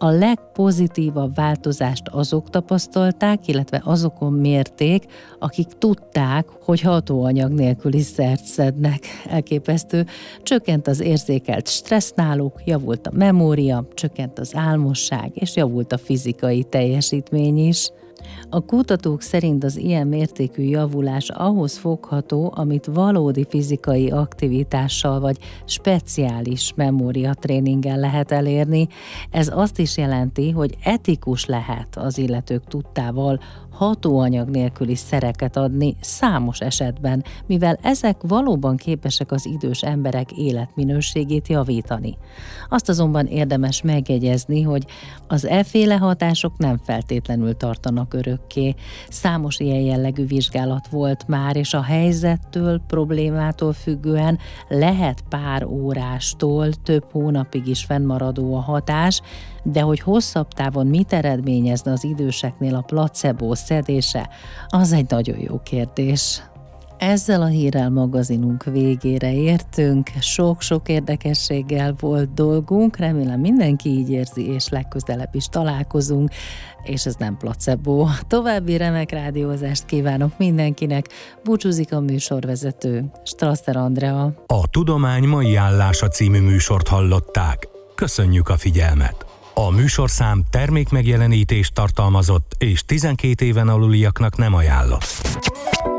A legpozitívabb változást azok tapasztalták, illetve azokon mérték, akik tudták, hogy hatóanyag nélküli szert szednek. Elképesztő. Csökkent az érzékelt stressz náluk, javult a memória, csökkent az álmosság, és javult a fizikai teljesítmény is. A kutatók szerint az ilyen mértékű javulás ahhoz fogható, amit valódi fizikai aktivitással vagy speciális memóriatréninggel lehet elérni. Ez azt is jelenti, hogy etikus lehet az illetők tudtával hatóanyag nélküli szereket adni számos esetben, mivel ezek valóban képesek az idős emberek életminőségét javítani. Azt azonban érdemes megjegyezni, hogy az efféle hatások nem feltétlenül tartanak örökké. Számos ilyen jellegű vizsgálat volt már, és a helyzettől, problémától függően lehet pár órástól több hónapig is fennmaradó a hatás, de hogy hosszabb távon mit eredményezne az időseknél a placebo szedése, az egy nagyon jó kérdés. Ezzel a hírrel magazinunk végére értünk, sok-sok érdekességgel volt dolgunk, remélem mindenki így érzi, és legközelebb is találkozunk, és ez nem placebo. További remek rádiózást kívánok mindenkinek, búcsúzik a műsorvezető, Strasser Andrea. A Tudomány mai állása című műsort hallották. Köszönjük a figyelmet! A műsorszám termékmegjelenítést tartalmazott és 12 éven aluliaknak nem ajánlott.